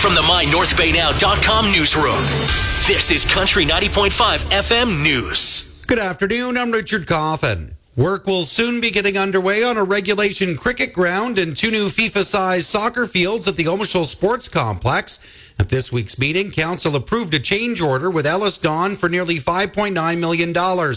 from the MyNorthBayNow.com newsroom. This is Country 90.5 FM News. Good afternoon, I'm Richard Coffin. Work will soon be getting underway on a regulation cricket ground and 2 new FIFA-sized soccer fields at the Omashal Sports Complex. At this week's meeting, Council approved a change order with Ellis Don for nearly $5.9 million.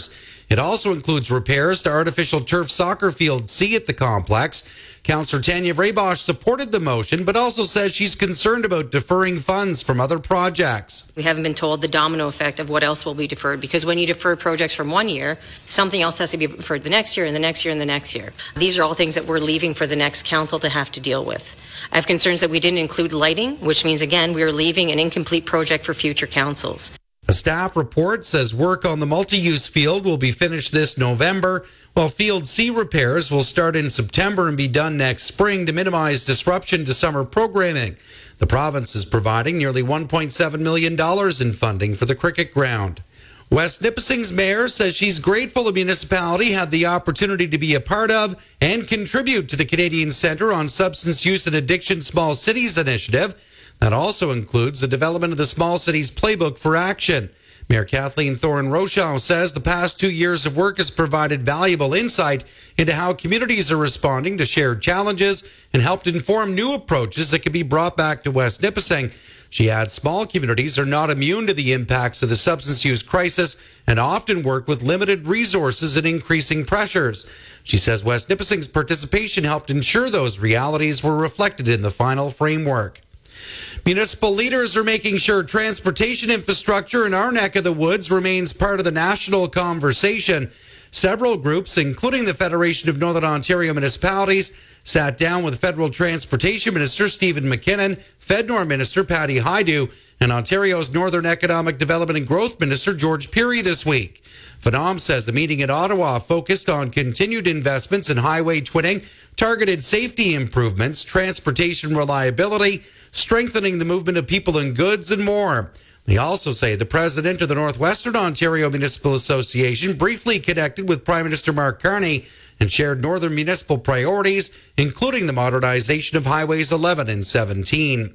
It also includes repairs to artificial turf soccer field C at the complex. Councillor Tanya Vraybosch supported the motion, but also says she's concerned about deferring funds from other projects. We haven't been told the domino effect of what else will be deferred, because when you defer projects from one year, something else has to be deferred the next year and the next year and the next year. These are all things that we're leaving for the next council to have to deal with. I have concerns that we didn't include lighting, which means, again, we are leaving an incomplete project for future councils. A staff report says work on the multi-use field will be finished this November, while Field C repairs will start in September and be done next spring to minimize disruption to summer programming. The province is providing nearly $1.7 million in funding for the cricket ground. West Nipissing's mayor says she's grateful the municipality had the opportunity to be a part of and contribute to the Canadian Centre on Substance Use and Addiction Small Cities initiative. That also includes the development of the Small Cities Playbook for Action. Mayor Kathleen Thorne-Rochelle says the past 2 years of work has provided valuable insight into how communities are responding to shared challenges and helped inform new approaches that can be brought back to West Nipissing. She adds small communities are not immune to the impacts of the substance use crisis and often work with limited resources and increasing pressures. She says West Nipissing's participation helped ensure those realities were reflected in the final framework. Municipal leaders are making sure transportation infrastructure in our neck of the woods remains part of the national conversation. Several groups, including the Federation of Northern Ontario Municipalities, sat down with Federal Transportation Minister Stephen McKinnon, FedNor Minister Patty Hajdu, and Ontario's Northern Economic Development and Growth Minister George Pirie this week. FNOM says the meeting in Ottawa focused on continued investments in highway twinning, targeted safety improvements, transportation reliability, strengthening the movement of people and goods, and more. They also say the president of the Northwestern Ontario Municipal Association briefly connected with Prime Minister Mark Carney and shared northern municipal priorities, including the modernization of Highways 11 and 17.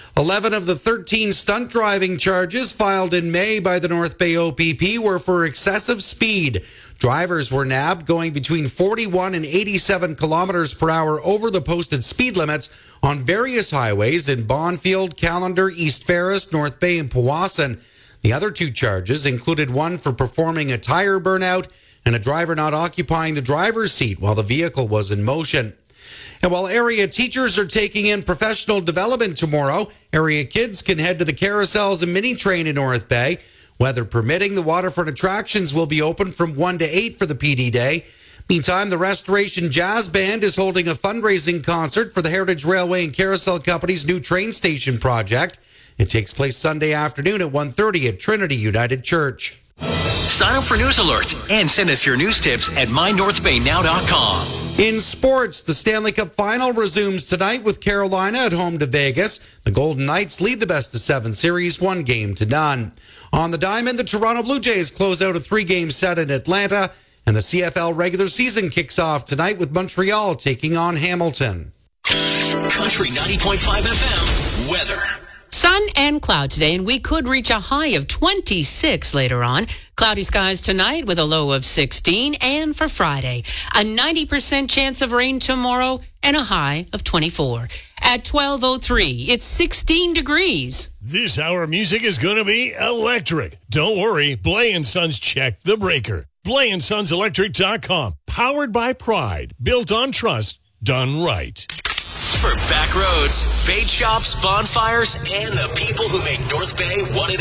11 of the 13 stunt driving charges filed in May by the North Bay OPP were for excessive speed. Drivers were nabbed going between 41 and 87 kilometers per hour over the posted speed limits on various highways in Bonfield, Callander, East Ferris, North Bay, and Powassan. The other 2 charges included one for performing a tire burnout and a driver not occupying the driver's seat while the vehicle was in motion. And while area teachers are taking in professional development tomorrow, area kids can head to the carousels and mini train in North Bay. Weather permitting, the waterfront attractions will be open from 1 to 8 for the PD Day. Meantime, the Restoration Jazz Band is holding a fundraising concert for the Heritage Railway and Carousel Company's new train station project. It takes place Sunday afternoon at 1:30 at Trinity United Church. Sign up for News Alert and send us your news tips at MyNorthBayNow.com. In sports, the Stanley Cup Final resumes tonight with Carolina at home to Vegas. The Golden Knights lead the best-of-7 series 1-0. On the diamond, the Toronto Blue Jays close out a 3-game set in Atlanta, and the CFL regular season kicks off tonight with Montreal taking on Hamilton. Country 90.5 FM weather. Sun and cloud today, and we could reach a high of 26 later on. Cloudy skies tonight with a low of 16, and for Friday, a 90% chance of rain tomorrow and a high of 24. At 12:03, it's 16 degrees. This hour of music is going to be electric. Don't worry, Blay & Sons checked the breaker. BlayandSonsElectric.com. Powered by pride, built on trust, done right. For back roads, bait shops, bonfires, and the people who make North Bay what it